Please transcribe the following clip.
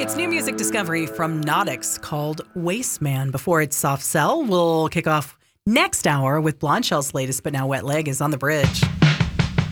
It's new music discovery from Nautix called Wasteman. Before it's Soft Cell, we'll kick off next hour with Blonde Shell's latest But Now Wet Leg is on the bridge.